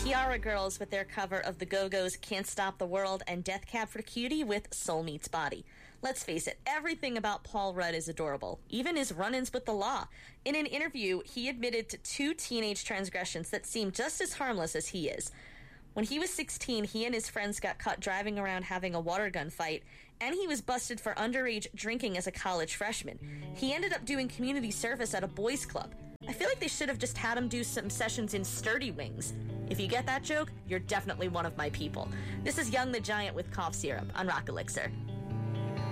Kiara Girls with their cover of the Go-Go's Can't Stop the World and Death Cab for Cutie with Soul Meets Body. Let's face it, everything about Paul Rudd is adorable, even his run-ins with the law. In an interview, he admitted to 2 teenage transgressions that seem just as harmless as he is. When he was 16, he and his friends got caught driving around having a water gun fight, and he was busted for underage drinking as a college freshman. He ended up doing community service at a boys' club. I feel like they should have just had him do some sessions in Sturdy Wings. If you get that joke, you're definitely one of my people. This is Young the Giant with Cough Syrup on Rock Elixir.